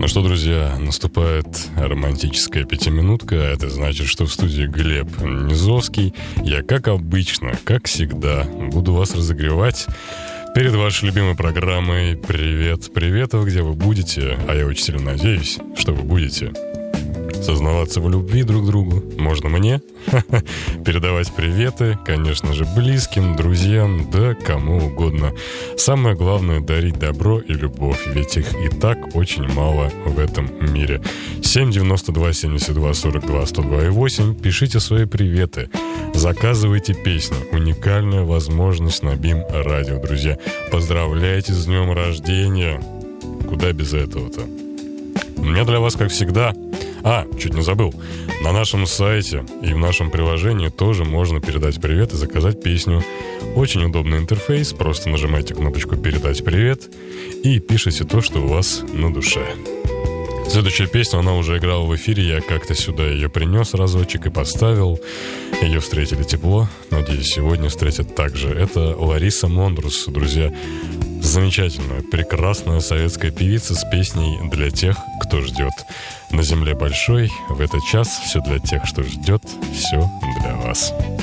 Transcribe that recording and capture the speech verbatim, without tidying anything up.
Ну что, друзья, наступает романтическая пятиминутка. Это значит, что в студии Глеб Низовский. Я, как обычно, как всегда, буду вас разогревать перед вашей любимой программой «Привет, приветов», где вы будете, а я очень сильно надеюсь, что вы будете сознаваться в любви друг к другу. Можно мне передавать приветы, конечно же, близким, друзьям, да кому угодно. Самое главное — дарить добро и любовь, ведь их и так очень мало в этом мире. семь девяносто два семьдесят два сорок два сто два и восемь. Пишите свои приветы, заказывайте песни. Уникальная возможность на БИМ радио, друзья. Поздравляйте с днем рождения. Куда без этого-то? У меня для вас, как всегда... А, чуть не забыл. На нашем сайте и в нашем приложении тоже можно передать привет и заказать песню. Очень удобный интерфейс. Просто нажимайте кнопочку «Передать привет» и пишите то, что у вас на душе. Следующая песня, она уже играла в эфире. Я как-то сюда ее принес разочек и поставил. Ее встретили тепло. Надеюсь, сегодня встретят также. Это Лариса Мондрус, друзья. Замечательная, прекрасная советская певица с песней для тех, кто ждет. На земле большой, в этот час все для тех, что ждет, все для вас.